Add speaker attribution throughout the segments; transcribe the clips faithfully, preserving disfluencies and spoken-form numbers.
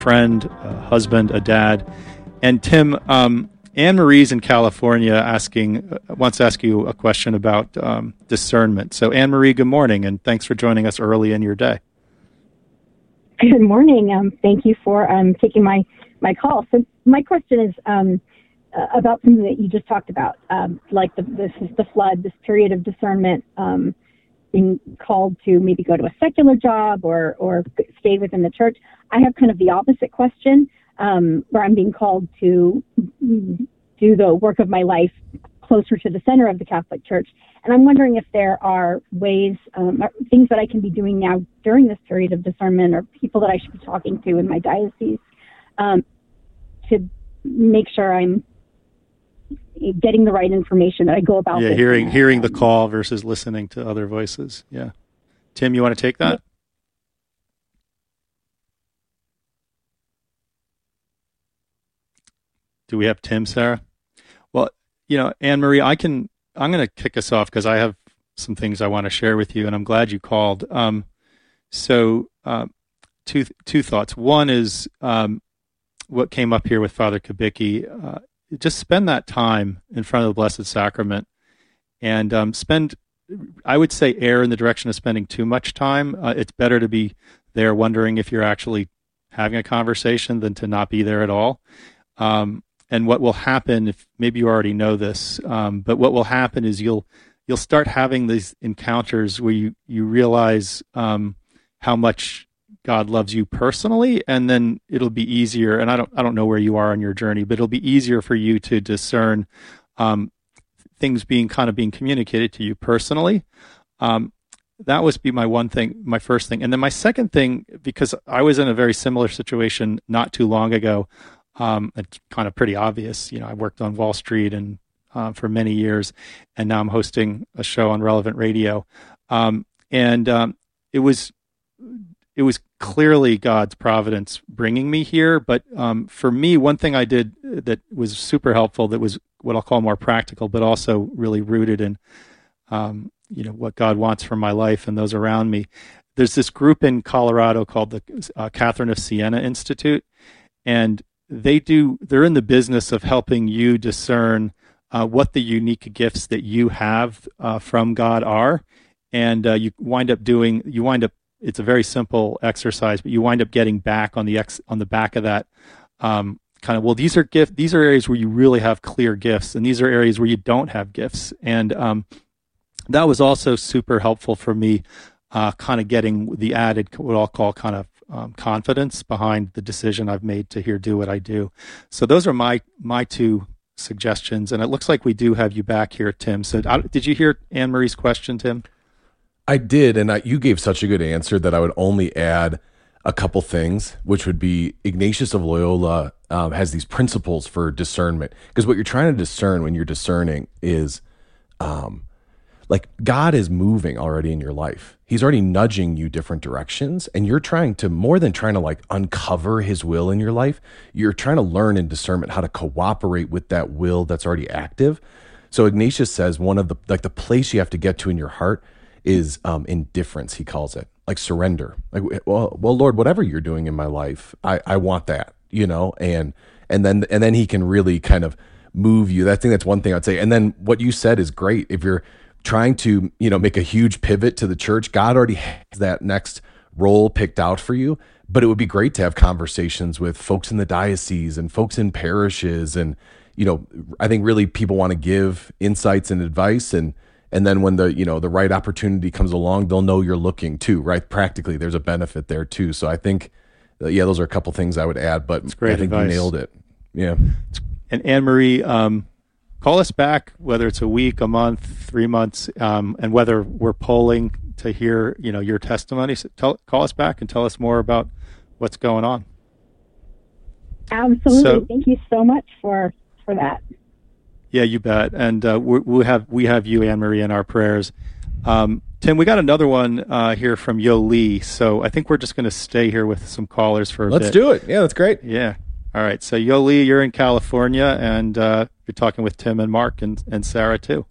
Speaker 1: friend, a husband, a dad. And Tim, um, Anne Marie's in California asking, uh, wants to ask you a question about um, discernment. So Anne Marie, good morning, and thanks for joining us early in your day.
Speaker 2: Good morning. Um, thank you for um, taking my, my call. So my question is um, uh, about something that you just talked about, um, like the, this is the flood, this period of discernment, um, being called to maybe go to a secular job or, or stay within the church. I have kind of the opposite question, um, where I'm being called to do the work of my life closer to the center of the Catholic Church. And I'm wondering if there are ways, um, or things that I can be doing now during this period of discernment, or people that I should be talking to in my diocese, um, to make sure I'm getting the right information, that I go about
Speaker 1: yeah,
Speaker 2: this.
Speaker 1: hearing
Speaker 2: and,
Speaker 1: hearing
Speaker 2: um,
Speaker 1: the call versus listening to other voices. Yeah. Tim, you want to take that?
Speaker 2: Yeah.
Speaker 1: Do we have Tim, Sarah? Well, you know, Anne Marie, I can, I'm going to kick us off because I have some things I want to share with you, and I'm glad you called. Um, so, uh, two two thoughts. One is um, what came up here with Father Kubicki. Uh, just spend that time in front of the Blessed Sacrament, and um, spend, I would say, err in the direction of spending too much time. Uh, it's better to be there wondering if you're actually having a conversation than to not be there at all. Um, and what will happen, if maybe you already know this, um, but what will happen is you'll you'll start having these encounters where you you realize um, how much God loves you personally, and then it'll be easier. And I don't I don't know where you are on your journey, but it'll be easier for you to discern um, things being kind of being communicated to you personally. Um, that was be my one thing, my first thing, and then my second thing, because I was in a very similar situation not too long ago. Um, it's kind of pretty obvious. You know, I worked on Wall Street and uh, for many years, and now I'm hosting a show on Relevant Radio. Um, and um, it was it was clearly God's providence bringing me here. But um, for me, one thing I did that was super helpful, that was what I'll call more practical, but also really rooted in um, you know, what God wants from my life and those around me. There's this group in Colorado called the uh, Catherine of Siena Institute, and they do, they're in the business of helping you discern uh, what the unique gifts that you have uh, from God are. And uh, you wind up doing, you wind up, it's a very simple exercise, but you wind up getting back on the ex, on the back of that um, kind of, well, these are gift, these are areas where you really have clear gifts, and these are areas where you don't have gifts. And um, that was also super helpful for me, uh, kind of getting the added, what I'll call kind of Um, confidence behind the decision I've made to here do what I do. So those are my my two suggestions, and it looks like we do have you back here, Tim. So uh, did you hear Anne Marie's question, Tim?
Speaker 3: I did, and I, you gave such a good answer that I would only add a couple things, which would be Ignatius of Loyola um, has these principles for discernment, because what you're trying to discern when you're discerning is um, like God is moving already in your life. He's already nudging you different directions, and you're trying to, more than trying to like uncover his will in your life, you're trying to learn in discernment how to cooperate with that will that's already active. So Ignatius says one of the, like the place you have to get to in your heart is um, indifference, he calls it, like surrender. Like, well, well, Lord, whatever you're doing in my life, I, I want that, you know, and, and then, and then he can really kind of move you. I think that's one thing I'd say. And then what you said is great. If you're trying to, you know, make a huge pivot to the church, God already has that next role picked out for you. But it would be great to have conversations with folks in the diocese and folks in parishes. And, you know, I think really people want to give insights and advice. And, and then when the, you know, the right opportunity comes along, they'll know you're looking too, right? Practically, there's a benefit there too. So I think, uh, yeah, those are a couple things I would add, but
Speaker 1: It's great
Speaker 3: I think
Speaker 1: advice.
Speaker 3: you nailed it. Yeah.
Speaker 1: And Anne Marie, um, call us back, whether it's a week, a month, three months, um, and whether we're polling to hear, you know, your testimony. So tell, call us back and tell us more about what's going on.
Speaker 2: Absolutely.
Speaker 1: So,
Speaker 2: Thank you so much for, for that.
Speaker 1: Yeah, you bet. And uh, we we have we have you, Anne Marie, in our prayers. Um, Tim, we got another one uh, here from Yo Lee. So I think we're just going to stay here with some callers for a
Speaker 3: Let's
Speaker 1: bit.
Speaker 3: do it. Yeah, that's great.
Speaker 1: Yeah. All right. So Yo Lee, you're in California, and uh, you're talking with Tim and Mark and, and Sarah too.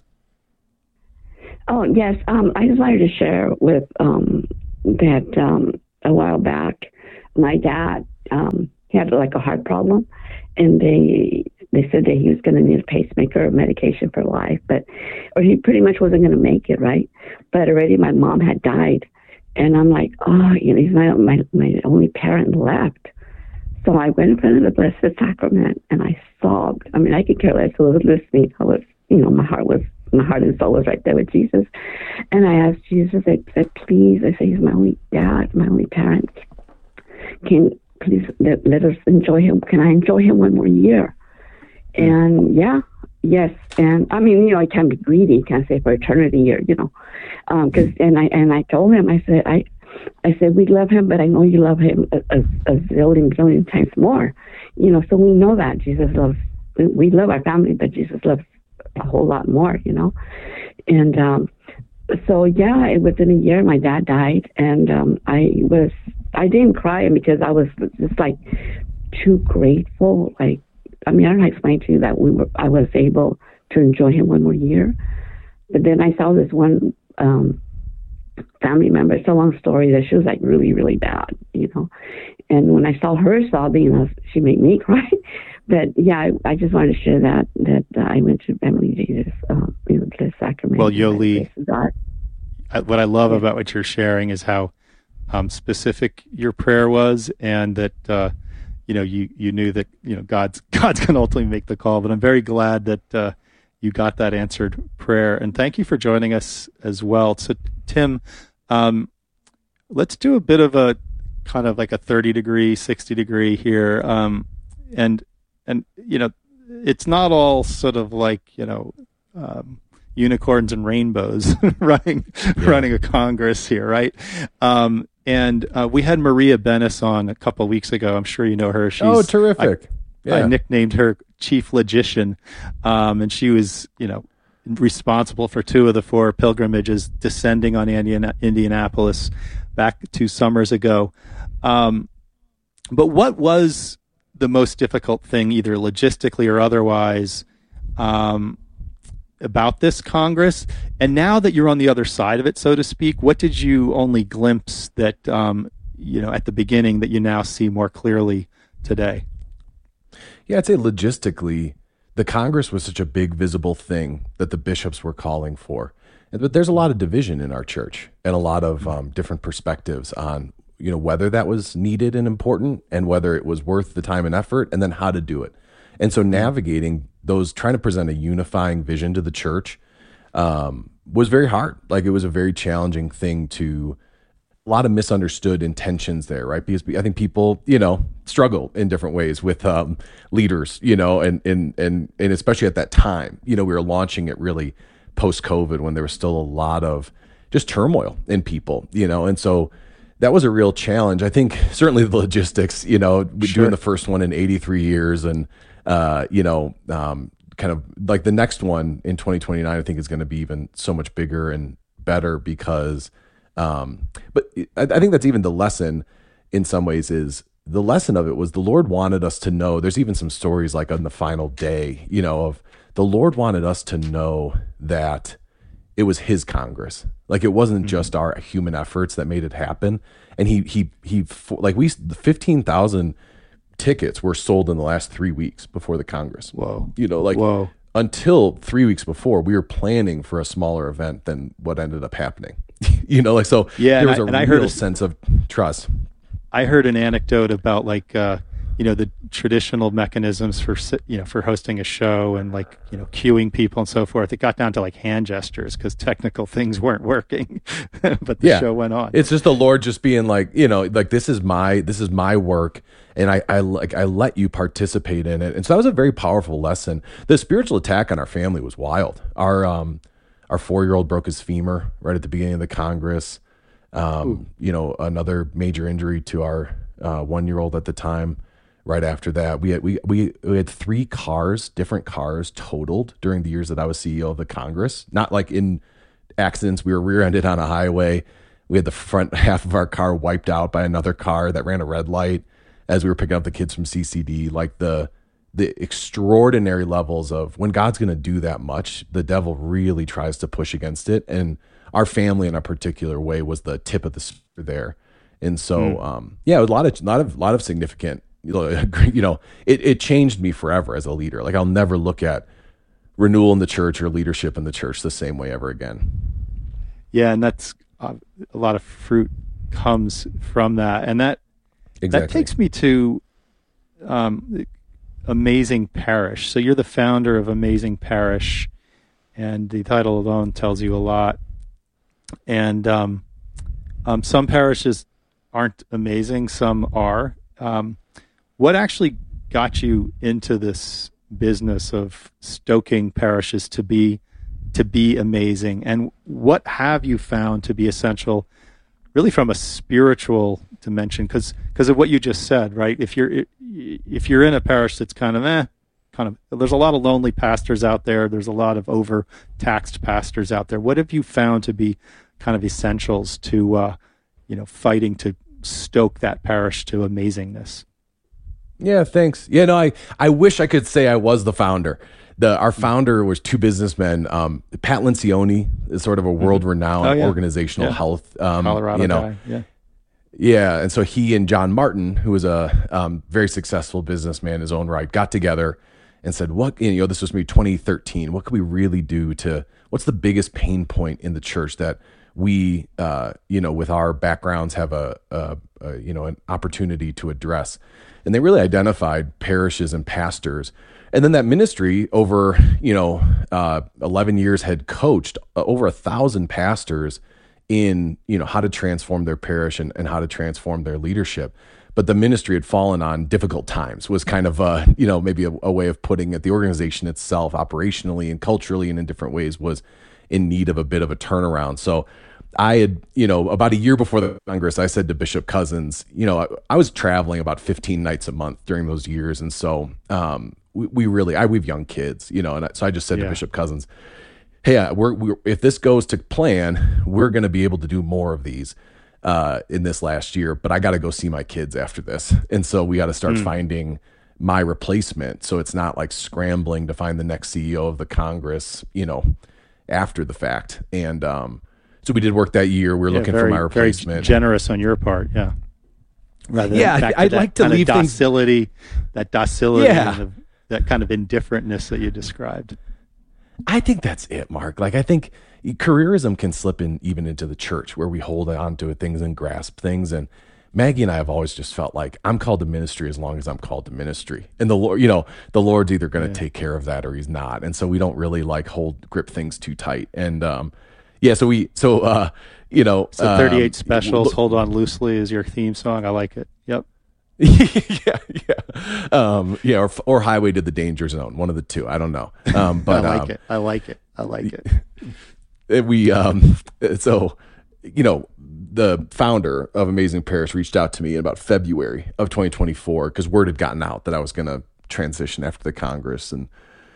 Speaker 4: Oh, yes. Um, I just wanted to share with um, that um, a while back, my dad um, he had like a heart problem, and they they said that he was going to need a pacemaker or medication for life, but or he pretty much wasn't going to make it, right? But already my mom had died, and I'm like, oh, you know, he's my my my only parent left. So I went in front of the Blessed Sacrament, and I sobbed. I mean, I could care less who was listening. I was, you know, my heart was, my heart and soul was right there with Jesus. And I asked Jesus, I said, please, I said, he's my only dad, my only parent. Can, please let, let us enjoy him. Can I enjoy him one more year? And yeah, yes. And I mean, you know, I can't be greedy, can't say for eternity or, you know, um, cause, and I, and I told him, I said, I, I said, we love him, but I know you love him a, a, a zillion, zillion times more. You know, so we know that Jesus loves, we love our family, but Jesus loves a whole lot more, you know. And um, so, yeah, within a year, my dad died, and um, I was, I didn't cry because I was just like too grateful. Like, I mean, I don't know how to explain to you that we were, I was able to enjoy him one more year. But then I saw this one, um, family member. It's a long story that she was like really, really bad, you know. And when I saw her sobbing, you know, she made me cry. But yeah, I, I just wanted to share that that uh, I went to Family Jesus, um, you know, the sacrament.
Speaker 1: Well, Yoli, I, what I love
Speaker 4: yeah.
Speaker 1: about what you're sharing is how um, specific your prayer was, and that uh, you know you you knew that you know God's God's going to ultimately make the call. But I'm very glad that uh, you got that answered prayer, and thank you for joining us as well. So, Tim. Um, let's do a bit of a kind of like a thirty degree, sixty degree here. Um, and, and, you know, it's not all sort of like, you know, um, unicorns and rainbows running, yeah. running a Congress here. Right. Um, and, uh, we had Maria Benes on a couple of weeks ago. I'm sure you know her. She's,
Speaker 3: oh, terrific.
Speaker 1: I,
Speaker 3: yeah.
Speaker 1: I nicknamed her Chief Logician. Um, and she was, you know, responsible for two of the four pilgrimages descending on Indiana, Indianapolis back two summers ago. Um, but what was the most difficult thing, either logistically or otherwise, um, about this Congress? And now that you're on the other side of it, so to speak, what did you only glimpse that, um, you know, at the beginning that you now see more clearly today?
Speaker 3: Yeah, I'd say logistically, the Congress was such a big visible thing that the bishops were calling for. But there's a lot of division in our church and a lot of um, different perspectives on, you know, whether that was needed and important and whether it was worth the time and effort and then how to do it. And so navigating those, trying to present a unifying vision to the church um, was very hard. Like it was a very challenging thing to, a lot of misunderstood intentions there, right? Because I think people, you know, struggle in different ways with um, leaders, you know, and, and, and, and especially at that time, you know, we were launching it really post-COVID when there was still a lot of just turmoil in people, you know, and so that was a real challenge. I think certainly the logistics, you know, sure. doing the first one in eighty-three years and, uh, you know, um, kind of like the next one in twenty twenty-nine, I think is going to be even so much bigger and better because Um, but I, I think that's even the lesson in some ways is the lesson of it was the Lord wanted us to know, there's even some stories like on the final day, you know, of the Lord wanted us to know that it was his Congress. Like it wasn't mm-hmm. just our human efforts that made it happen. And he, he, he, like we, fifteen thousand tickets were sold in the last three weeks before the Congress.
Speaker 1: Whoa.
Speaker 3: You know, like
Speaker 1: Whoa.
Speaker 3: Until three weeks before we were planning for a smaller event than what ended up happening. You know, like, so
Speaker 1: yeah,
Speaker 3: there was
Speaker 1: and
Speaker 3: a
Speaker 1: I, and
Speaker 3: real
Speaker 1: I heard a,
Speaker 3: sense of trust.
Speaker 1: I heard an anecdote about like, uh, you know, the traditional mechanisms for, you know, for hosting a show and like, you know, queuing people and so forth. It got down to like hand gestures because technical things weren't working, but the
Speaker 3: yeah.
Speaker 1: show went on.
Speaker 3: It's just the Lord just being like, you know, like this is my, this is my work. And I, I like, I let you participate in it. And so that was a very powerful lesson. The spiritual attack on our family was wild. Our, um, Our four-year-old broke his femur right at the beginning of the Congress. Um, you know, another major injury to our uh, one-year-old at the time. Right after that, we had we we we had three cars, different cars, totaled during the years that I was C E O of the Congress. Not like in accidents. We were rear-ended on a highway. We had the front half of our car wiped out by another car that ran a red light as we were picking up the kids from C C D. Like the the extraordinary levels of when God's going to do that much, the devil really tries to push against it. And our family in a particular way was the tip of the spear there. And so,
Speaker 1: Mm.
Speaker 3: um, yeah, a lot of, lot of, lot of significant, you know, you know, it, it changed me forever as a leader. Like I'll never look at renewal in the church or leadership in the church the same way ever again.
Speaker 1: Yeah. And that's uh, a lot of fruit comes from that. And that,
Speaker 3: Exactly.
Speaker 1: that takes me to, um, Amazing Parish. So you're the founder of Amazing Parish, and the title alone tells you a lot. And um, um, some parishes aren't amazing, some are. Um, what actually got you into this business of stoking parishes to be to be amazing? And what have you found to be essential, really from a spiritual dimension? Because because of what you just said, right? If you're if you're in a parish that's kind of eh, kind of there's a lot of lonely pastors out there. There's a lot of overtaxed pastors out there. What have you found to be kind of essentials to uh, you know fighting to stoke that parish to amazingness?
Speaker 3: Yeah, thanks. Yeah, no, I, I wish I could say I was the founder. The our founder was two businessmen. Um, Pat Lencioni is sort of a world-renowned
Speaker 1: Oh, yeah.
Speaker 3: organizational
Speaker 1: Yeah.
Speaker 3: health. Um,
Speaker 1: Colorado
Speaker 3: you know,
Speaker 1: guy, yeah.
Speaker 3: Yeah, and so he and John Martin, who was a um, very successful businessman in his own right, got together and said, "What you know, this was maybe twenty thirteen. What could we really do to? What's the biggest pain point in the church that we, uh, you know, with our backgrounds, have a, a, a you know an opportunity to address?" And they really identified parishes and pastors. And then that ministry over, you know, uh, eleven years had coached uh, over a thousand pastors in, you know, how to transform their parish and, and how to transform their leadership. But the ministry had fallen on difficult times was kind of, uh, you know, maybe a, a way of putting it. The organization itself, operationally and culturally and in different ways, was in need of a bit of a turnaround. So I had, you know, about a year before the Congress, I said to Bishop Cousins, you know, I, I was traveling about fifteen nights a month during those years. And so um, we, we really, I, we have young kids, you know, and I, so I just said
Speaker 1: Yeah.
Speaker 3: to Bishop Cousins, hey, uh, we're, we're, if this goes to plan, we're going to be able to do more of these uh, in this last year, but I got to go see my kids after this. And so we got to start mm. finding my replacement. So it's not like scrambling to find the next C E O of the Congress, you know, after the fact. And, um, so we did work that year. We were
Speaker 1: Yeah,
Speaker 3: looking
Speaker 1: very,
Speaker 3: for my replacement.
Speaker 1: Very generous on your part, yeah. Rather
Speaker 3: yeah,
Speaker 1: than
Speaker 3: I'd
Speaker 1: to
Speaker 3: like to leave things
Speaker 1: docility, that docility,
Speaker 3: Yeah.
Speaker 1: and the, that kind of indifferentness that you described.
Speaker 3: I think that's it, Mark. Like, I think careerism can slip in even into the church, where we hold on to things and grasp things. And Maggie and I have always just felt like I'm called to ministry as long as I'm called to ministry. And the Lord, you know, the Lord's either going to
Speaker 1: Yeah.
Speaker 3: take care of that or he's not. And so we don't really like hold grip things too tight. And um, yeah, so we, so, uh, you know,
Speaker 1: So thirty-eight
Speaker 3: um,
Speaker 1: Specials,
Speaker 3: look-
Speaker 1: Hold On Loosely is your theme song. I like it. Yep.
Speaker 3: yeah, yeah, um, yeah, or or Highway to the Danger Zone, one of the two. I don't know, um, but
Speaker 1: I like
Speaker 3: um,
Speaker 1: it. I like it. I like it.
Speaker 3: it- we, um, so you know, the founder of Amazing Parish reached out to me in about February of twenty twenty-four because word had gotten out that I was going to transition after the Congress, and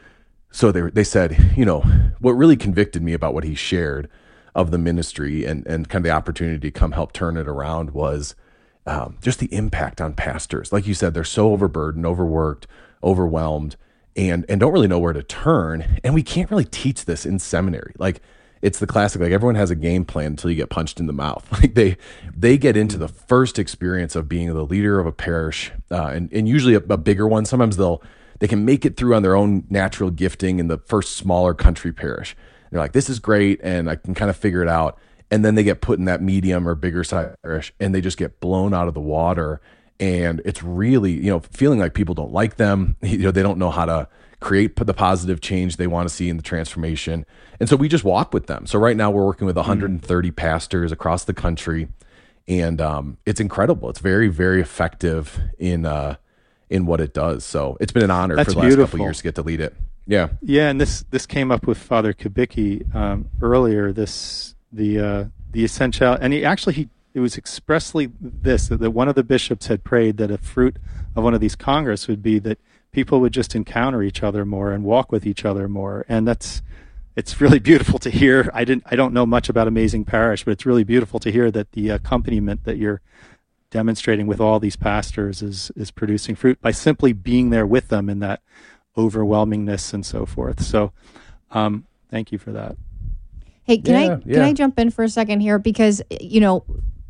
Speaker 3: so they they said, you know, what really convicted me about what he shared of the ministry and and kind of the opportunity to come help turn it around was. Um, just the impact on pastors. Like you said, they're so overburdened, overworked, overwhelmed, and and don't really know where to turn. And we can't really teach this in seminary. Like it's the classic, like everyone has a game plan until you get punched in the mouth. Like they they get into the first experience of being the leader of a parish, uh, and, and usually a, a bigger one. Sometimes they'll they can make it through on their own natural gifting in the first smaller country parish. They're like, this is great, and I can kind of figure it out. And then they get put in that medium or bigger size parish and they just get blown out of the water. And it's really, you know, feeling like people don't like them. You know, they don't know how to create the positive change they want to see in the transformation. And so we just walk with them. So right now we're working with one hundred thirty mm-hmm. pastors across the country. And um, it's incredible. It's very, very effective in uh, in what it does. So it's been an honor
Speaker 1: That's
Speaker 3: for the last
Speaker 1: beautiful.
Speaker 3: couple of years to get to lead it. Yeah.
Speaker 1: Yeah, and this this came up with Father Kubicki um, earlier. This the uh, the essential, and he actually he it was expressly this that, that one of the bishops had prayed that a fruit of one of these congress would be that people would just encounter each other more and walk with each other more, and that's it's really beautiful to hear. I didn't I don't know much about Amazing Parish, but it's really beautiful to hear that the accompaniment that you're demonstrating with all these pastors is is producing fruit by simply being there with them in that overwhelmingness and so forth. So, um, thank you for that.
Speaker 5: Hey, can
Speaker 3: Yeah,
Speaker 5: I
Speaker 3: yeah.
Speaker 5: can I jump in for a second here, because you know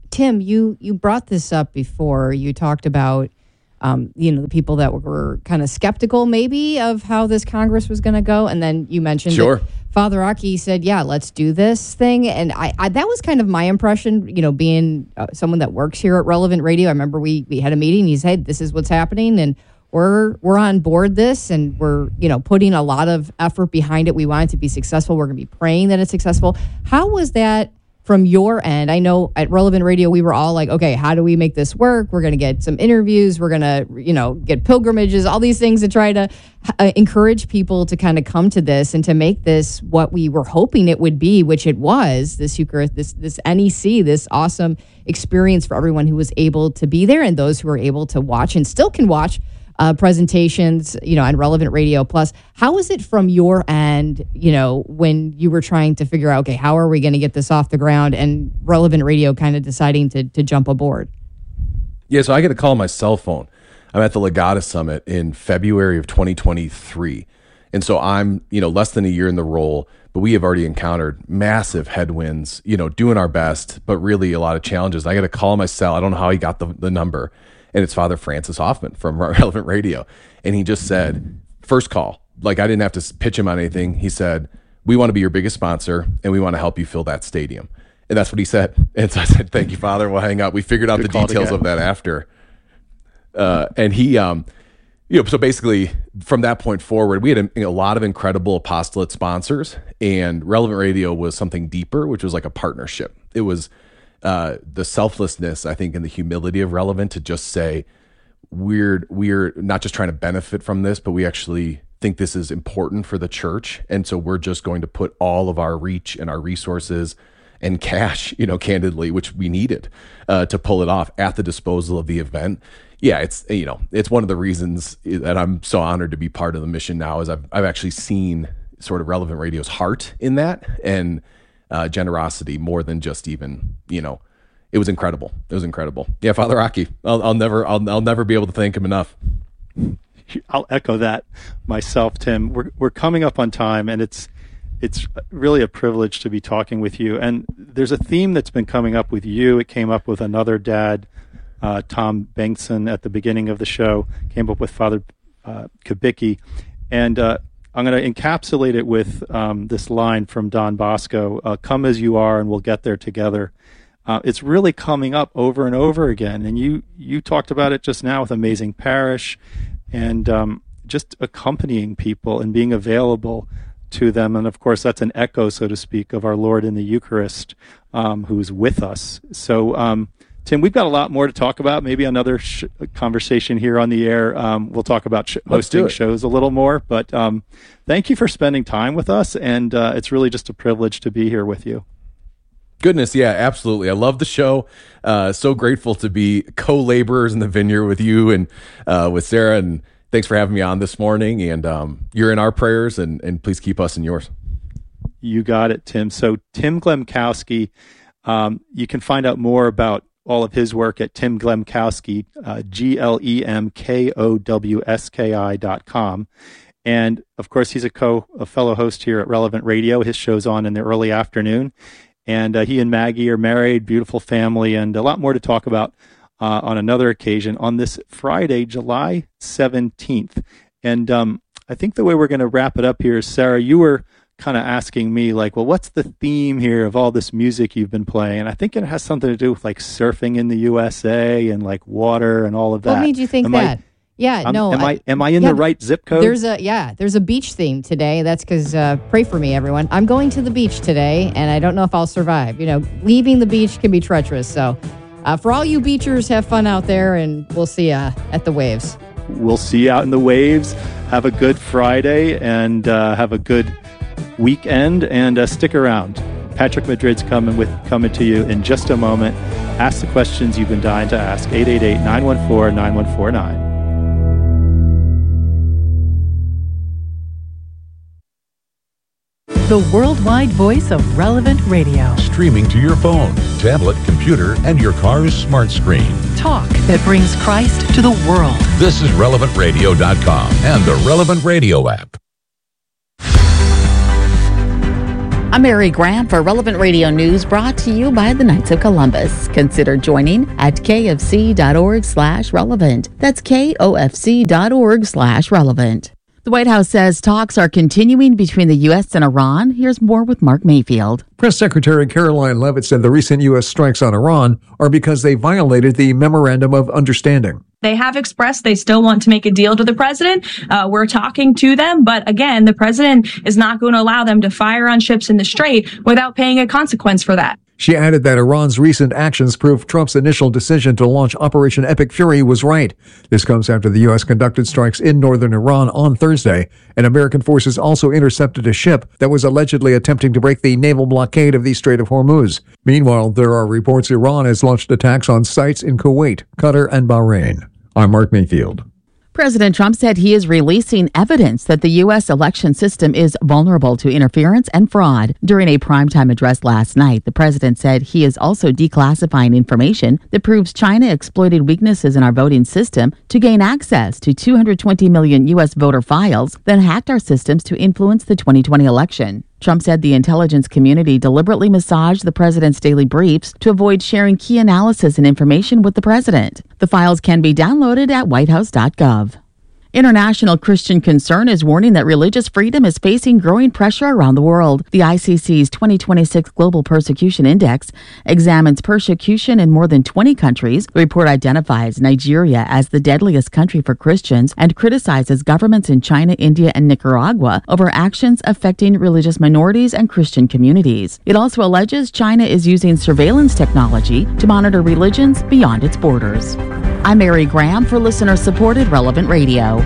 Speaker 5: Tim, you you brought this up before. You talked about, um, you know, the people that were kind of skeptical maybe of how this Congress was going to go. And then you mentioned
Speaker 3: sure.
Speaker 5: that Father Aki said, yeah, let's do this thing. And I, I that was kind of my impression, you know, being uh, someone that works here at Relevant Radio. I remember we we had a meeting. He said, this is what's happening. And we're we're on board this, and we're, you know, putting a lot of effort behind it. We want it to be successful. We're going to be praying that it's successful. How was that from your end? I know at Relevant Radio, we were all like, okay, how do we make this work? We're going to get some interviews. We're going to, you know, get pilgrimages, all these things to try to uh, encourage people to kind of come to this and to make this what we were hoping it would be, which it was, this Eucharist, this, this N E C, this awesome experience for everyone who was able to be there and those who were able to watch and still can watch Uh, presentations, you know, on Relevant Radio Plus. How was it from your end, you know, when you were trying to figure out, okay, how are we going to get this off the ground, and Relevant Radio kind of deciding to to jump aboard?
Speaker 3: Yeah, so I get a call on my cell phone. I'm at the Legata Summit in February of twenty twenty-three. And so I'm, you know, less than a year in the role, but we have already encountered massive headwinds, you know, doing our best, but really a lot of challenges. I get a call on my cell. I don't know how he got the, the number. And it's Father Francis Hoffman from Relevant Radio. And he just said, first call, like I didn't have to pitch him on anything. He said, we want to be your biggest sponsor and we want to help you fill that stadium. And that's what he said. And so I said, thank you, Father. We'll hang out. We figured out Good the details of that after. Uh, and he, um, you know, so basically from that point forward, we had a, a lot of incredible apostolate sponsors, and Relevant Radio was something deeper, which was like a partnership. It was Uh, the selflessness, I think, and the humility of Relevant to just say, we're we're not just trying to benefit from this, but we actually think this is important for the church, and so we're just going to put all of our reach and our resources and cash, you know, candidly, which we needed uh, to pull it off, at the disposal of the event. Yeah, it's, you know, it's one of the reasons that I'm so honored to be part of the mission now, is I've I've actually seen sort of Relevant Radio's heart in that, and Uh, generosity more than just even, you know, it was incredible. It was incredible. Yeah, Father Aki, I'll, I'll never, I'll, I'll never be able to thank him enough.
Speaker 1: I'll echo that myself, Tim. We're we're coming up on time, and it's it's really a privilege to be talking with you. And there's a theme that's been coming up with you. It came up with another dad, uh, Tom Bengtson, at the beginning of the show. Came up with Father uh, Kubicki, and uh, I'm going to encapsulate it with um, this line from Don Bosco, uh, come as you are and we'll get there together. Uh, it's really coming up over and over again. And you you talked about it just now with Amazing Parish, and um, just accompanying people and being available to them. And of course, that's an echo, so to speak, of our Lord in the Eucharist, um, who's with us. So, um, Tim, we've got a lot more to talk about. Maybe another sh- conversation here on the air. Um, we'll talk about sh- hosting shows a little more. But um, thank you for spending time with us, and uh, it's really just a privilege to be here with you.
Speaker 3: Goodness, yeah, absolutely. I love the show. Uh, so grateful to be co-laborers in the vineyard with you and uh, with Sarah. And thanks for having me on this morning. And um, you're in our prayers, and, and please keep us in yours.
Speaker 1: You got it, Tim. So Tim Glemkowski, um, you can find out more about all of his work at Tim Glemkowski, uh, G L E M K O W S K I dot com. And of course, he's a co, a fellow host here at Relevant Radio. His show's on in the early afternoon. And uh, he and Maggie are married, beautiful family, and a lot more to talk about uh, on another occasion on this Friday, July seventeenth. And um, I think the way we're going to wrap it up here is, Sarah, you were kind of asking me, like, well, what's the theme here of all this music you've been playing? And I think it has something to do with like surfing in the U S A and like water and all of that.
Speaker 5: What made you think
Speaker 1: am
Speaker 5: that?
Speaker 1: I,
Speaker 5: yeah,
Speaker 1: I'm,
Speaker 5: no.
Speaker 1: Am I,
Speaker 5: I
Speaker 1: am I in
Speaker 5: yeah,
Speaker 1: the right zip code?
Speaker 5: There's a yeah, there's a beach theme today. That's because uh, pray for me, everyone. I'm going to the beach today, and I don't know if I'll survive. You know, leaving the beach can be treacherous. So, uh, for all you beachers, have fun out there, and we'll see you at the waves.
Speaker 1: We'll see you out in the waves. Have a good Friday, and uh, have a good weekend, and uh, stick around. Patrick Madrid's coming with coming to you in just a moment. Ask the questions you've been dying to ask. eight eight eight, nine one four, nine one four nine.
Speaker 6: The worldwide voice of Relevant Radio.
Speaker 7: Streaming to your phone, tablet, computer, and your car's smart screen.
Speaker 6: Talk that brings Christ to the world.
Speaker 7: This is relevant radio dot com and the Relevant Radio app.
Speaker 8: I'm Mary Graham for Relevant Radio News, brought to you by the Knights of Columbus. Consider joining at kfc.org slash relevant. That's kofc.org slash relevant. The White House says talks are continuing between the U S and Iran. Here's more with Mark Mayfield.
Speaker 9: Press Secretary Caroline Leavitt said the recent U S strikes on Iran are because they violated the Memorandum of Understanding.
Speaker 10: They have expressed they still want to make a deal to the president. Uh, we're talking to them. But again, the president is not going to allow them to fire on ships in the Strait without paying a consequence for that.
Speaker 9: She added that Iran's recent actions prove Trump's initial decision to launch Operation Epic Fury was right. This comes after the U S conducted strikes in northern Iran on Thursday, and American forces also intercepted a ship that was allegedly attempting to break the naval blockade of the Strait of Hormuz. Meanwhile, there are reports Iran has launched attacks on sites in Kuwait, Qatar, and Bahrain. I'm Mark Mayfield.
Speaker 8: President Trump said he is releasing evidence that the U S election system is vulnerable to interference and fraud. During a primetime address last night, the president said he is also declassifying information that proves China exploited weaknesses in our voting system to gain access to two hundred twenty million U S voter files, then hacked our systems to influence the twenty twenty election. Trump said the intelligence community deliberately massaged the president's daily briefs to avoid sharing key analysis and information with the president. The files can be downloaded at white house dot gov. International Christian Concern is warning that religious freedom is facing growing pressure around the world. The I C C's twenty twenty-six Global Persecution Index examines persecution in more than twenty countries. The report identifies Nigeria as the deadliest country for Christians and criticizes governments in China, India, and Nicaragua over actions affecting religious minorities and Christian communities. It also alleges China is using surveillance technology to monitor religions beyond its borders. I'm Mary Graham for listener-supported Relevant Radio.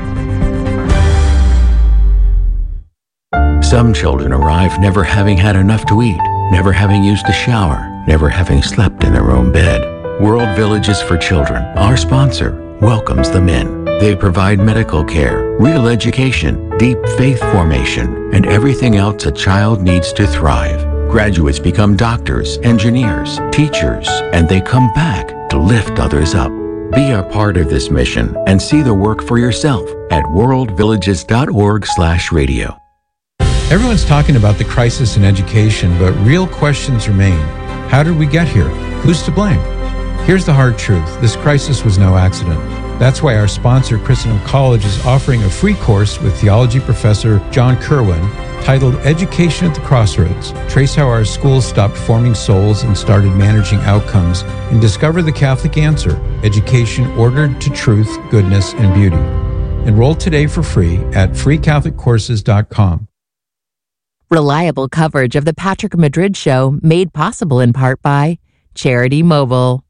Speaker 11: Some children arrive never having had enough to eat, never having used a shower, never having slept in their own bed. World Villages for Children, our sponsor, welcomes them in. They provide medical care, real education, deep faith formation, and everything else a child needs to thrive. Graduates become doctors, engineers, teachers, and they come back to lift others up. Be a part of this mission and see the work for yourself at world villages dot org slash radio.
Speaker 12: Everyone's talking about the crisis in education, but real questions remain. How did we get here? Who's to blame? Here's the hard truth. This crisis was no accident. That's why our sponsor, Christendom College, is offering a free course with theology professor John Kerwin titled Education at the Crossroads. Trace how our schools stopped forming souls and started managing outcomes, and discover the Catholic answer: education ordered to truth, goodness, and beauty. Enroll today for free at free catholic courses dot com.
Speaker 13: Reliable coverage of the Patrick Madrid Show, made possible in part by Charity Mobile.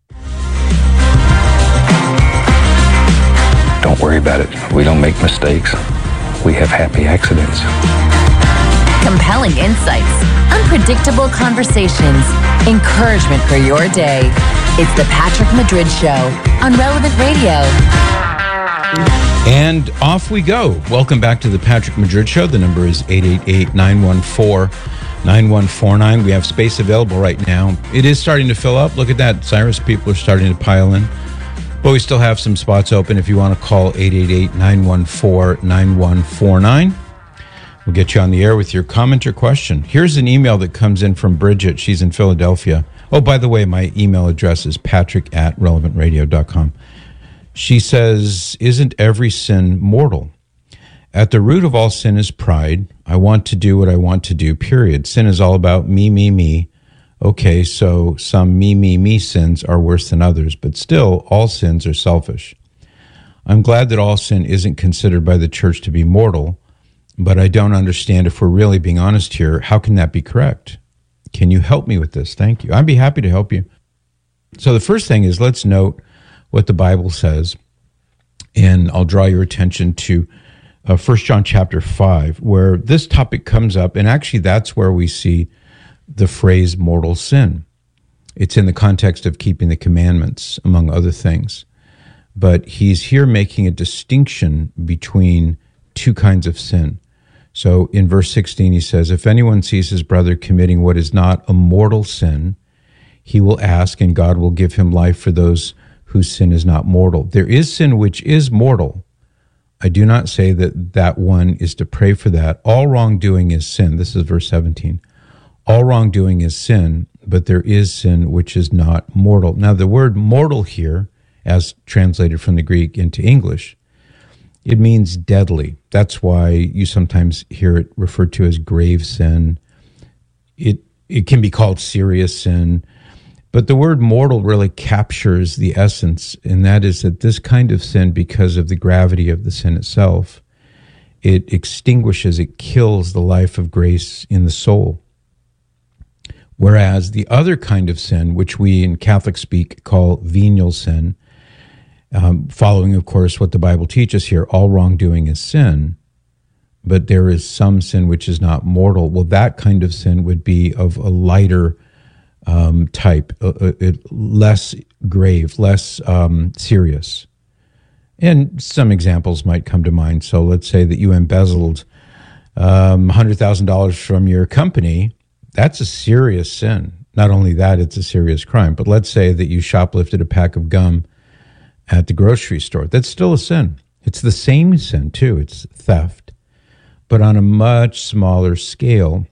Speaker 14: Don't worry about it. We don't make mistakes. We have happy accidents.
Speaker 15: Compelling insights, unpredictable conversations, encouragement for your day. It's the Patrick Madrid Show on Relevant Radio.
Speaker 12: And off we go. Welcome back to the Patrick Madrid Show. The number is eight eight eight, nine one four, nine one four nine. We have space available right now. It is starting to fill up. Look at that, Cyrus. People are starting to pile in. But we still have some spots open if you want to call eight eight eight, nine one four, nine one four nine. We'll get you on the air with your comment or question. Here's an email that comes in from Bridget. She's in Philadelphia. Oh, by the way, my email address is patrick at relevant radio dot com. She says, isn't every sin mortal? At the root of all sin is pride. I want to do what I want to do, period. Sin is all about me, me, me. Okay, so some me, me, me sins are worse than others, but still, all sins are selfish. I'm glad that all sin isn't considered by the church to be mortal, but I don't understand, if we're really being honest here, how can that be correct? Can you help me with this? Thank you. I'd be happy to help you. So the first thing is, let's note what the Bible says, and I'll draw your attention to uh, First John chapter five, where this topic comes up, and actually that's where we see the phrase mortal sin. It's in the context of keeping the commandments, among other things. But he's here making a distinction between two kinds of sin. So in verse sixteen, he says, if anyone sees his brother committing what is not a mortal sin, he will ask, and God will give him life for those whose sin is not mortal. There is sin which is mortal. I do not say that that one is to pray for that. All wrongdoing is sin. This is verse seventeen. All wrongdoing is sin, but there is sin which is not mortal. Now, the word mortal here, as translated from the Greek into English, it means deadly. That's why you sometimes hear it referred to as grave sin. It it can be called serious sin. But the word mortal really captures the essence, and that is that this kind of sin, because of the gravity of the sin itself, it extinguishes, it kills the life of grace in the soul. Whereas the other kind of sin, which we in Catholic speak call venial sin, um, following, of course, what the Bible teaches here, all wrongdoing is sin, but there is some sin which is not mortal. Well, that kind of sin would be of a lighter um, type, uh, uh, less grave, less um, serious. And some examples might come to mind. So let's say that you embezzled um, one hundred thousand dollars from your company. That's a serious sin. Not only that, it's a serious crime. But let's say that you shoplifted a pack of gum at the grocery store. That's still a sin. It's the same sin, too. It's theft, but on a much smaller scale.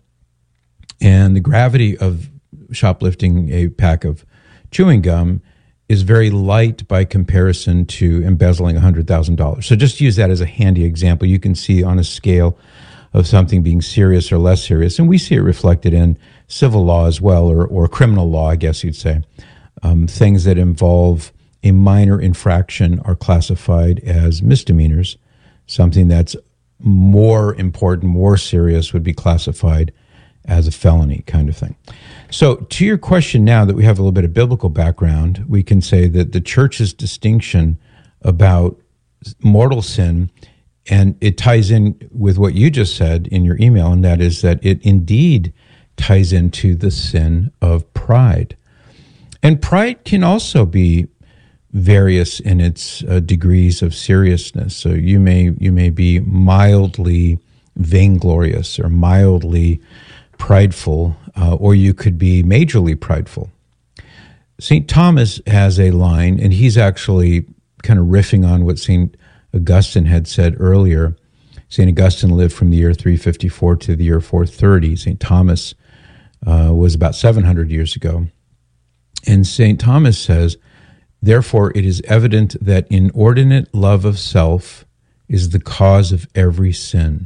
Speaker 12: And the gravity of shoplifting a pack of chewing gum is very light by comparison to embezzling one hundred thousand dollars. So just use that as a handy example. You can see on a scale of something being serious or less serious, and we see it reflected in civil law as well, or, or criminal law, I guess you'd say. Um, things that involve a minor infraction are classified as misdemeanors. Something that's more important, more serious would be classified as a felony kind of thing. So to your question, now that we have a little bit of biblical background, we can say that the church's distinction about mortal sin, and it ties in with what you just said in your email, and that is that it indeed ties into the sin of pride. And pride can also be various in its uh, degrees of seriousness. So you may you may be mildly vainglorious or mildly prideful, uh, or you could be majorly prideful. Saint Thomas has a line, and he's actually kind of riffing on what Saint Augustine had said earlier. Saint Augustine lived from the year three fifty-four to the year four thirty. Saint Thomas uh, was about seven hundred years ago. And Saint Thomas says, therefore, it is evident that inordinate love of self is the cause of every sin.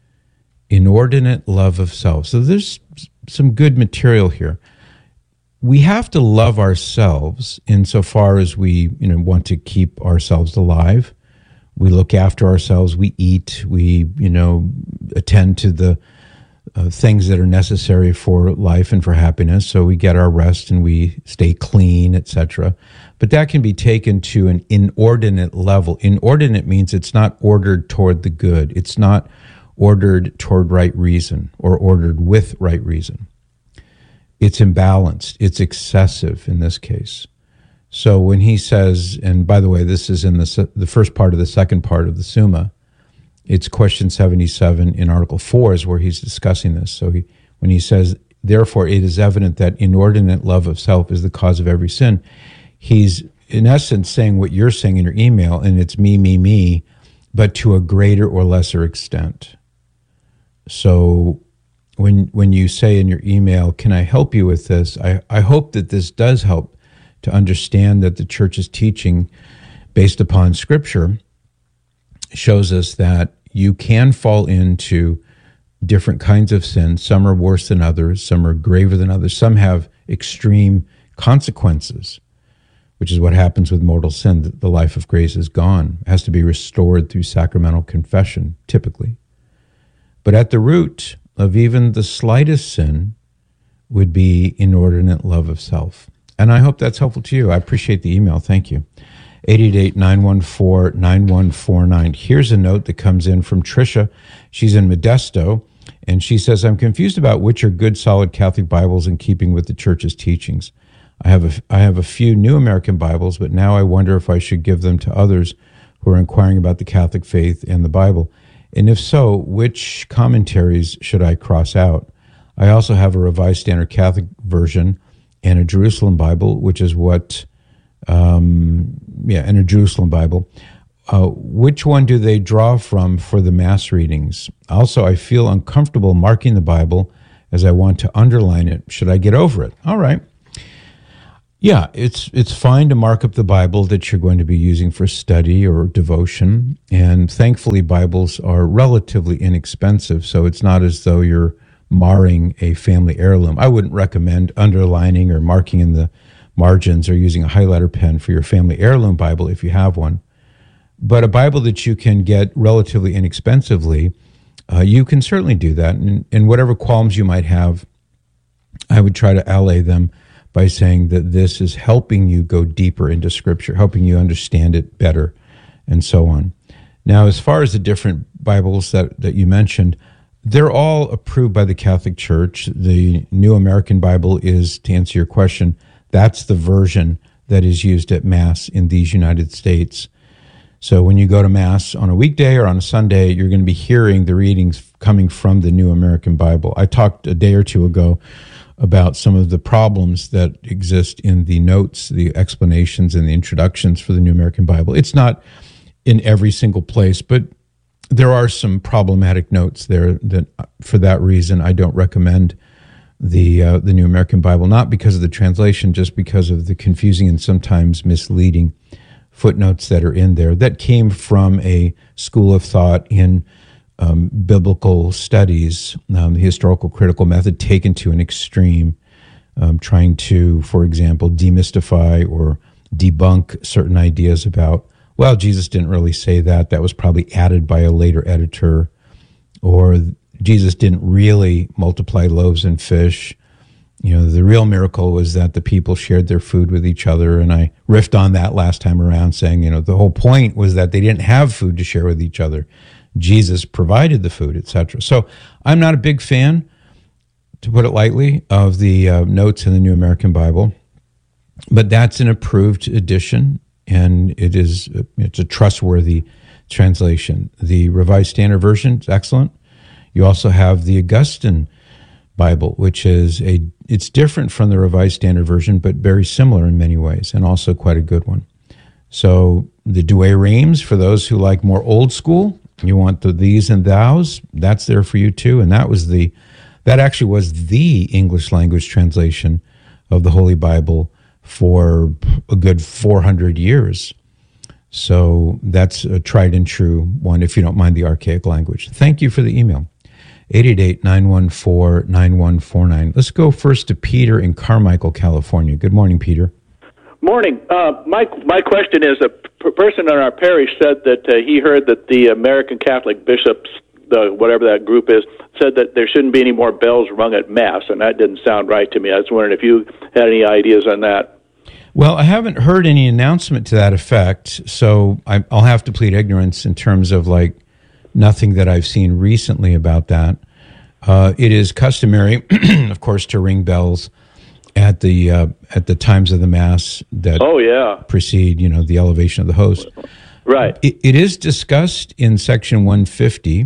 Speaker 12: Inordinate love of self. So there's some good material here. We have to love ourselves insofar as we, you know, want to keep ourselves alive. We look after ourselves. We eat. We, you know, attend to the uh, things that are necessary for life and for happiness. So we get our rest and we stay clean, et cetera. But that can be taken to an inordinate level. Inordinate means it's not ordered toward the good. It's not ordered toward right reason or ordered with right reason. It's imbalanced. It's excessive in this case. So when he says, and by the way, this is in the the first part of the second part of the Summa, it's question seventy-seven in Article four is where he's discussing this. So he, when he says, therefore it is evident that inordinate love of self is the cause of every sin, he's in essence saying what you're saying in your email, and it's me, me, me, but to a greater or lesser extent. So when when you say in your email, can I help you with this? I, I hope that this does help to understand that the church's teaching based upon Scripture shows us that you can fall into different kinds of sin. Some are worse than others. Some are graver than others. Some have extreme consequences, which is what happens with mortal sin. The life of grace is gone. It has to be restored through sacramental confession, typically. But at the root of even the slightest sin would be inordinate love of self. And I hope that's helpful to you. I appreciate the email. Thank you. eight eight eight, nine one four, nine one four nine. Here's a note that comes in from Tricia. She's in Modesto, and she says, I'm confused about which are good, solid Catholic Bibles in keeping with the Church's teachings. I have a, I have a few New American Bibles, but now I wonder if I should give them to others who are inquiring about the Catholic faith and the Bible. And if so, which commentaries should I cross out? I also have a Revised Standard Catholic version and a Jerusalem Bible, which is what, um, yeah, and a Jerusalem Bible. Uh, which one do they draw from for the Mass readings? Also, I feel uncomfortable marking the Bible as I want to underline it. Should I get over it? All right. Yeah, it's it's fine to mark up the Bible that you're going to be using for study or devotion. And thankfully, Bibles are relatively inexpensive, so it's not as though you're marring a family heirloom. I wouldn't recommend underlining or marking in the margins or using a highlighter pen for your family heirloom Bible if you have one. But a Bible that you can get relatively inexpensively, uh, you can certainly do that. And, and whatever qualms you might have, I would try to allay them by saying that this is helping you go deeper into Scripture, helping you understand it better, and so on. Now, as far as the different Bibles that, that you mentioned, they're all approved by the Catholic Church. The New American Bible is, to answer your question, that's the version that is used at Mass in these United States. So when you go to Mass on a weekday or on a Sunday, you're going to be hearing the readings coming from the New American Bible. I talked a day or two ago about some of the problems that exist in the notes, the explanations, and the introductions for the New American Bible. It's not in every single place, but there are some problematic notes there that, for that reason, I don't recommend the uh, the New American Bible, not because of the translation, just because of the confusing and sometimes misleading footnotes that are in there that came from a school of thought in Um, biblical studies, um, the historical critical method taken to an extreme, um, trying to, for example, demystify or debunk certain ideas about, well, Jesus didn't really say that. That was probably added by a later editor. Or Jesus didn't really multiply loaves and fish. You know, the real miracle was that the people shared their food with each other. And I riffed on that last time around, saying, you know, the whole point was that they didn't have food to share with each other. Jesus provided the food, et cetera. So I'm not a big fan, to put it lightly, of the uh, notes in the New American Bible, but that's an approved edition, and it is it's a trustworthy translation. The Revised Standard Version is excellent. You also have the Augustine Bible, which is a it's different from the Revised Standard Version, but very similar in many ways, and also quite a good one. So the Douay-Rheims, for those who like more old school, you want the these and thous, that's there for you too. And that was the, that actually was the English language translation of the Holy Bible for a good four hundred years. So that's a tried and true one, if you don't mind the archaic language. Thank you for the email. eight eight eight, nine one four, nine one four nine. Let's go first to Peter in Carmichael, California. Good morning, Peter.
Speaker 16: Morning. Uh, my my question is, a p- person in our parish said that uh, he heard that the American Catholic bishops, the whatever that group is, said that there shouldn't be any more bells rung at Mass, and that didn't sound right to me. I was wondering if you had any ideas on that.
Speaker 12: Well, I haven't heard any announcement to that effect, so I, I'll have to plead ignorance in terms of like nothing that I've seen recently about that. Uh, it is customary, of course, to ring bells at the uh, at the times of the Mass that
Speaker 16: oh, yeah.
Speaker 12: precede, you know, the elevation of the host.
Speaker 16: Right.
Speaker 12: It, it is discussed in section one fifty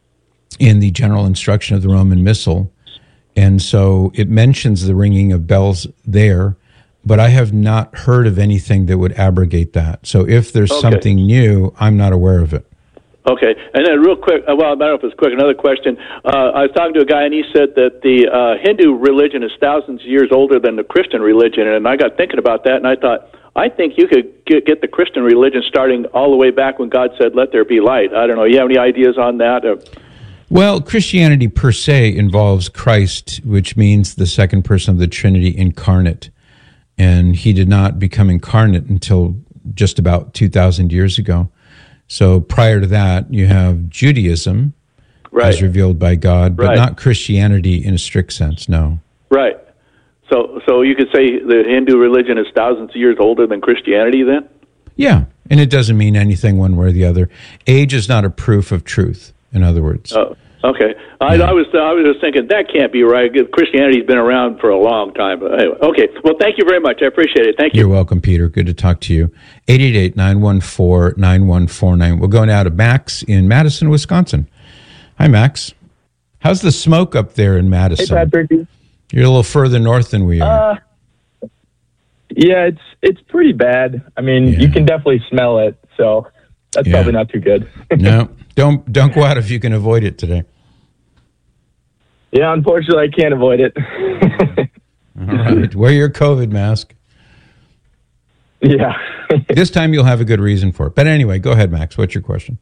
Speaker 12: in the general instruction of the Roman Missal, and so it mentions the ringing of bells there, but I have not heard of anything that would abrogate that. So if there's
Speaker 16: okay.
Speaker 12: something new, I'm not aware of it.
Speaker 16: Okay, and then real quick, well, I don't know if it's quick, another question. Uh, I was talking to a guy, and he said that the uh, Hindu religion is thousands of years older than the Christian religion, and I got thinking about that, and I thought, I think you could get, get the Christian religion starting all the way back when God said, let there be light. I don't know, you have any ideas on that? Or?
Speaker 12: Well, Christianity per se involves Christ, which means the second person of the Trinity incarnate, and he did not become incarnate until just about two thousand years ago. So prior to that, you have Judaism,
Speaker 16: right.
Speaker 12: as revealed by God, but
Speaker 16: right.
Speaker 12: not Christianity in a strict sense, no.
Speaker 16: Right. So so you could say the Hindu religion is thousands of years older than Christianity then?
Speaker 12: Yeah, and it doesn't mean anything one way or the other. Age is not a proof of truth, in other words.
Speaker 16: Oh, okay. I, I was I was just thinking, that can't be right. Christianity's been around for a long time. But anyway, okay. Well, thank you very much. I appreciate it. Thank you.
Speaker 12: You're welcome, Peter. Good to talk to you. eight eight eight, nine one four, nine one four nine. We'll go now to Max in Madison, Wisconsin. Hi, Max. How's the smoke up there in Madison?
Speaker 17: Hey, Patrick.
Speaker 12: You're a little further north than we are.
Speaker 17: Uh, yeah, it's it's pretty bad. I mean, yeah. You can definitely smell it, so that's yeah. probably not too good.
Speaker 12: No, don't don't go out if you can avoid it today.
Speaker 17: Yeah, unfortunately, I can't avoid it.
Speaker 12: All right. Wear your COVID mask.
Speaker 17: Yeah.
Speaker 12: This time you'll have a good reason for it. But anyway, go ahead, Max. What's your question?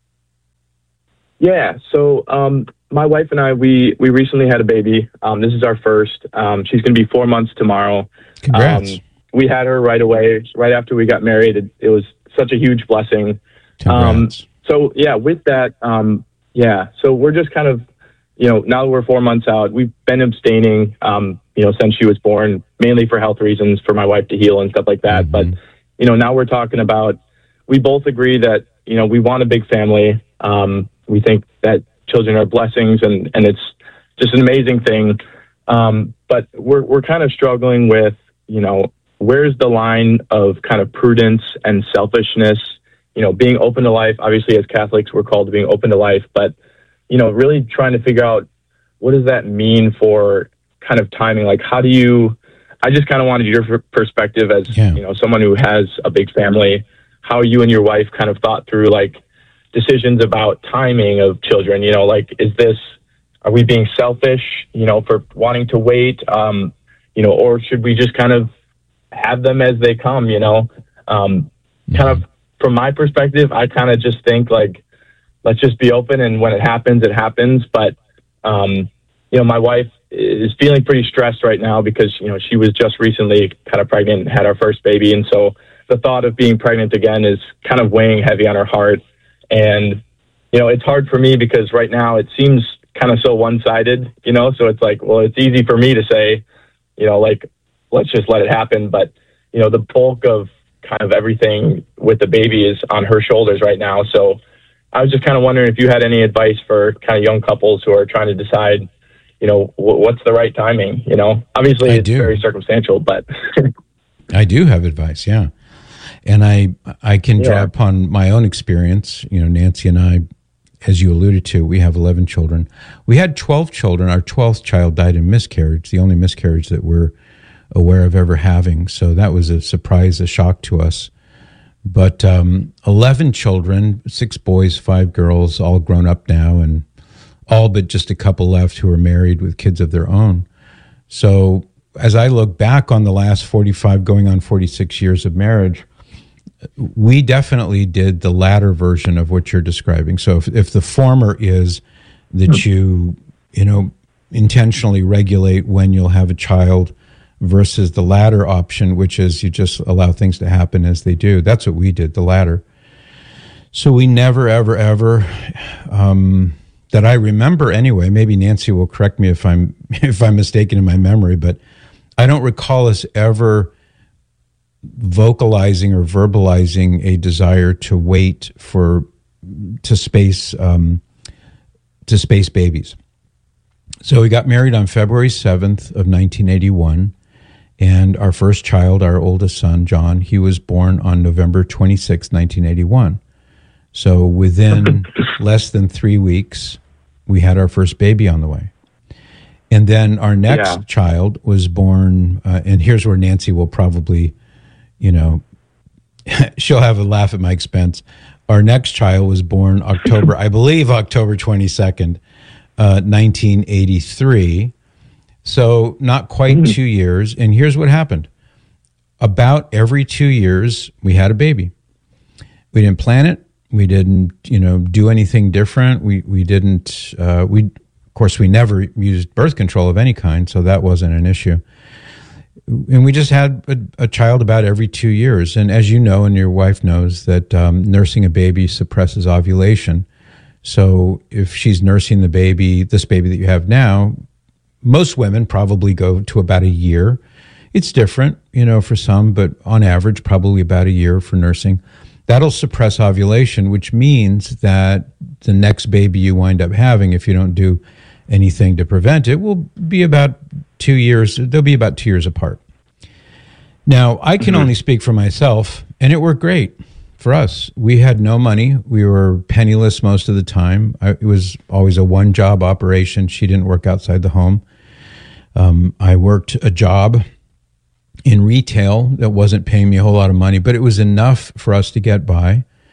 Speaker 17: Yeah. So um, my wife and I, we, we recently had a baby. Um, this is our first. Um, she's going to be four months tomorrow.
Speaker 12: Congrats.
Speaker 17: Um, we had her right away, right after we got married. It, it was such a huge blessing.
Speaker 12: Congrats.
Speaker 17: Um, so, yeah, with that, um, yeah. So we're just kind of, you know, now that we're four months out, we've been abstaining, um, you know, since she was born, mainly for health reasons, for my wife to heal and stuff like that. Mm-hmm. But, you know, now we're talking about, we both agree that, you know, we want a big family. Um, we think that children are blessings, and, and it's just an amazing thing. Um, but we're, we're kind of struggling with, you know, where's the line of kind of prudence and selfishness, you know, being open to life. Obviously, as Catholics, we're called to being open to life, but, you know, really trying to figure out what does that mean for kind of timing? Like, how do you, I just kind of wanted your perspective as, yeah. you know, someone who has a big family, how you and your wife kind of thought through like decisions about timing of children, you know, like, is this, are we being selfish, you know, for wanting to wait, um, you know, or should we just kind of have them as they come, you know, um, mm-hmm. kind of from my perspective, I kind of just think like, let's just be open, and when it happens, it happens. But, um, you know, my wife is feeling pretty stressed right now because, you know, she was just recently kind of pregnant and had our first baby. And so the thought of being pregnant again is kind of weighing heavy on her heart. And, you know, it's hard for me because right now it seems kind of so one-sided, you know, so it's like, well, it's easy for me to say, you know, like, let's just let it happen. But, you know, the bulk of kind of everything with the baby is on her shoulders right now. So I was just kind of wondering if you had any advice for kind of young couples who are trying to decide, you know, w- what's the right timing, you know, obviously I it's do. very circumstantial, but
Speaker 12: I do have advice. Yeah. And I, I can
Speaker 17: Yeah.
Speaker 12: draw upon my own experience. You know, Nancy and I, as you alluded to, we have eleven children. We had twelve children. Our twelfth child died in miscarriage, the only miscarriage that we're aware of ever having. So that was a surprise, a shock to us. But um, eleven children, six boys, five girls, all grown up now, and all but just a couple left who are married with kids of their own. So as I look back on the last forty-five, going on forty-six years of marriage, we definitely did the latter version of what you're describing. So if, if the former is that you, you know, intentionally regulate when you'll have a child, versus the latter option, which is you just allow things to happen as they do. That's what we did, the latter. So we never, ever, ever, um, that I remember anyway, maybe Nancy will correct me if I'm if I'm mistaken in my memory, but I don't recall us ever vocalizing or verbalizing a desire to wait for, to space, um, to space babies. So we got married on February seventh of nineteen eighty-one. And our first child, our oldest son, John, he was born on November twenty-sixth, nineteen eighty-one. So within less than three weeks, we had our first baby on the way. And then our next yeah. child was born, uh, and here's where Nancy will probably, you know, she'll have a laugh at my expense. Our next child was born October, I believe October twenty-second, uh, nineteen eighty-three. So not quite mm-hmm. two years. And here's what happened. About every two years, we had a baby. We didn't plan it. We didn't, you know, do anything different. We we didn't, uh, we, of course, we never used birth control of any kind, so that wasn't an issue. And we just had a, a child about every two years. And as you know, and your wife knows, that um, nursing a baby suppresses ovulation. So if she's nursing the baby, this baby that you have now, most women probably go to about a year. It's different, you know, for some, but on average, probably about a year for nursing. That'll suppress ovulation, which means that the next baby you wind up having, if you don't do anything to prevent it, will be about two years. They'll be about two years apart. Now, I can mm-hmm. only speak for myself, and it worked great for us. We had no money. We were penniless most of the time. I, it was always a one-job operation. She didn't work outside the home. Um, I worked a job in retail that wasn't paying me a whole lot of money, but it was enough for us to get by.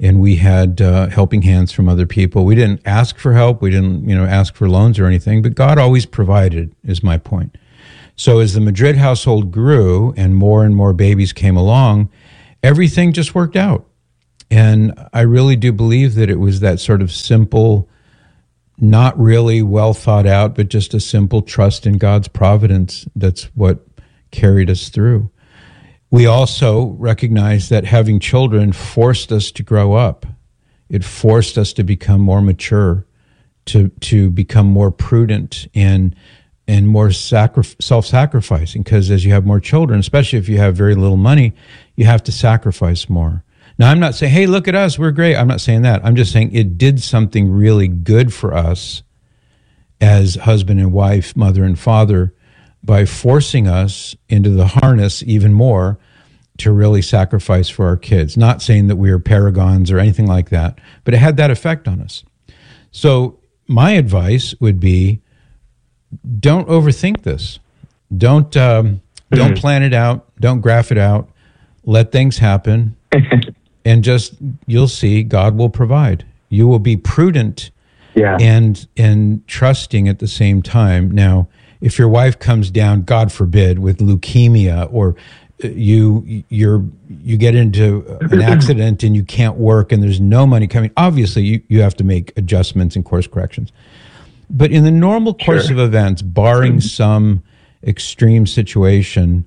Speaker 12: and we had uh, helping hands from other people. We didn't ask for help. We didn't, you know, ask for loans or anything, but God always provided, is my point. So as the Madrid household grew and more and more babies came along, everything just worked out. And I really do believe that it was that sort of simple, not really well thought out, but just a simple trust in God's providence that's what carried us through. We also recognize that having children forced us to grow up. It forced us to become more mature, to to become more prudent and and more sacri- self-sacrificing, because as you have more children, especially if you have very little money, you have to sacrifice more. Now, I'm not saying, hey, look at us, we're great. I'm not saying that. I'm just saying it did something really good for us as husband and wife, mother and father, by forcing us into the harness even more to really sacrifice for our kids. Not saying that we are paragons or anything like that, but it had that effect on us. So my advice would be, don't overthink this. Don't um, don't plan it out. Don't graph it out. Let things happen, and just you'll see God will provide. You will be prudent,
Speaker 17: yeah.
Speaker 12: and and trusting at the same time. Now, if your wife comes down, God forbid, with leukemia, or you you're you get into an accident and you can't work, and there's no money coming, obviously you, you have to make adjustments and course corrections. But in the normal course
Speaker 17: Sure.
Speaker 12: of events, barring some extreme situation,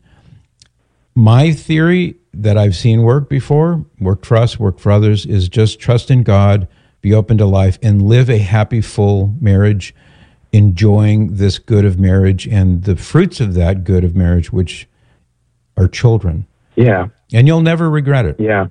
Speaker 12: my theory that I've seen work before, worked for us, worked for others, is just trust in God, be open to life, and live a happy, full marriage, enjoying this good of marriage and the fruits of that good of marriage, which are children.
Speaker 17: Yeah.
Speaker 12: And you'll never regret it.
Speaker 17: Yeah.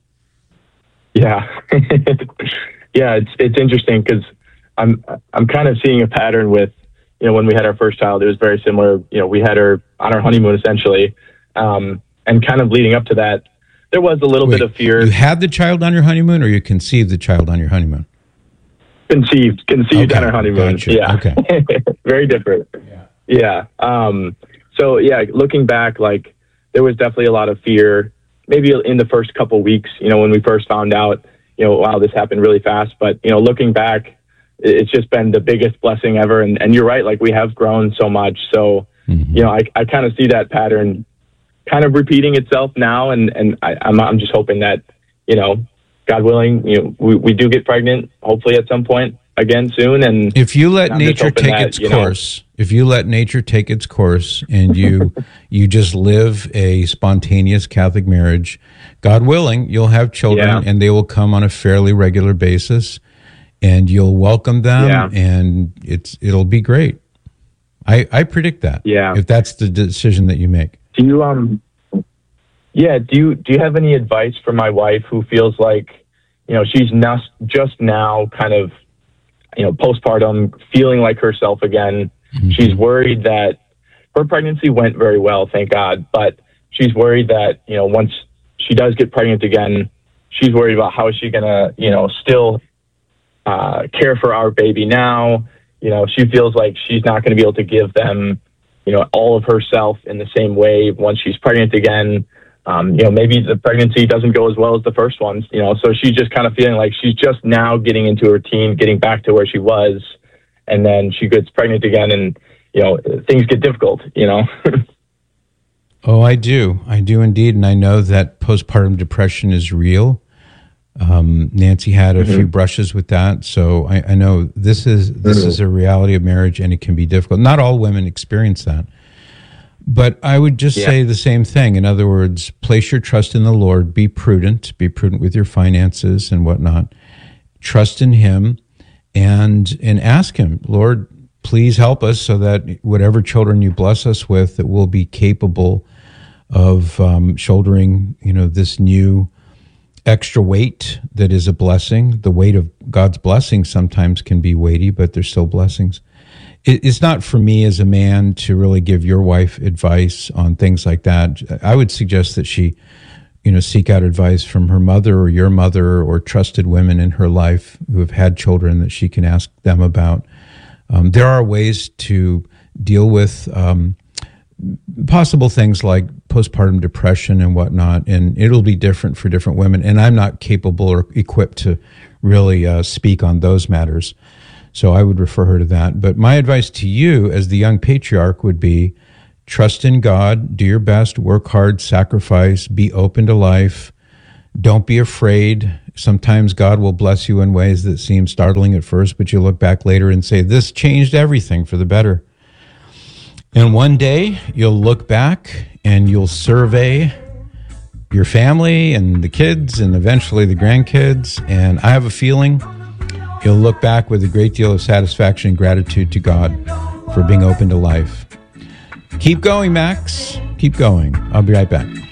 Speaker 17: Yeah. Yeah, it's it's interesting because I'm I'm kind of seeing a pattern with, you know, when we had our first child, it was very similar. You know, we had her on our honeymoon essentially, um, and kind of leading up to that, there was a little
Speaker 12: Wait,
Speaker 17: bit of fear.
Speaker 12: You had the child on your honeymoon, or you conceived the child on your honeymoon?
Speaker 17: Conceived, conceived
Speaker 12: Okay,
Speaker 17: on our honeymoon.
Speaker 12: gotcha.
Speaker 17: Yeah,
Speaker 12: Okay.
Speaker 17: very different. Yeah, yeah. Um, so yeah, looking back, like there was definitely a lot of fear. Maybe in the first couple weeks, you know, when we first found out, you know, wow, this happened really fast. But you know, looking back, it's just been the biggest blessing ever. And, and you're right, like we have grown so much. So, mm-hmm. you know, I, I kind of see that pattern kind of repeating itself now. And, and I, I'm, I'm just hoping that, you know, God willing, you know, we, we do get pregnant, hopefully at some point again soon. And
Speaker 12: if you let
Speaker 17: I'm just
Speaker 12: nature
Speaker 17: hoping
Speaker 12: take
Speaker 17: that,
Speaker 12: its
Speaker 17: you know,
Speaker 12: course, if you let nature take its course and you, you just live a spontaneous Catholic marriage, God willing, you'll have children
Speaker 17: Yeah.
Speaker 12: and they will come on a fairly regular basis. And you'll welcome them,
Speaker 17: Yeah.
Speaker 12: and it's it'll be great. I I predict that.
Speaker 17: Yeah.
Speaker 12: If that's the decision that you make.
Speaker 17: Do you um yeah, do you do you have any advice for my wife who feels like, you know, she's not just now kind of, you know, postpartum, feeling like herself again. Mm-hmm. She's worried that her pregnancy went very well, thank God, but she's worried that, you know, once she does get pregnant again, she's worried about how is she going to, you know, still Uh, care for our baby now. You know, she feels like she's not going to be able to give them, you know, all of herself in the same way once she's pregnant again. Um, you know, maybe the pregnancy doesn't go as well as the first ones, you know, so she's just kind of feeling like she's just now getting into a routine, getting back to where she was. And then she gets pregnant again and, you know, things get difficult, you know.
Speaker 12: Oh, I do. I do indeed. And I know that postpartum depression is real. Um, Nancy had a mm-hmm. few brushes with that, so I, I know this is this mm-hmm. is a reality of marriage, and it can be difficult. Not all women experience that, but I would just yeah. say the same thing. In other words, place your trust in the Lord. Be prudent. Be prudent with your finances and whatnot. Trust in Him, and and ask Him, Lord, please help us so that whatever children you bless us with, that we'll be capable of um, shouldering, you know, this new extra weight that is a blessing. The weight of God's blessings sometimes can be weighty, but they're still blessings. It's not for me as a man to really give your wife advice on things like that. I would suggest that she, you know, seek out advice from her mother or your mother or trusted women in her life who have had children that she can ask them about. Um, there are ways to deal with um, possible things like postpartum depression and whatnot, and it'll be different for different women. And I'm not capable or equipped to really uh, speak on those matters, so I would refer her to that. But my advice to you as the young patriarch would be, trust in God, do your best, work hard, sacrifice, be open to life. Don't be afraid. Sometimes God will bless you in ways that seem startling at first, but you look back later and say, this changed everything for the better. And one day you'll look back and you'll survey your family and the kids and eventually the grandkids. And I have a feeling you'll look back with a great deal of satisfaction and gratitude to God for being open to life. Keep going, Max. Keep going. I'll be right back.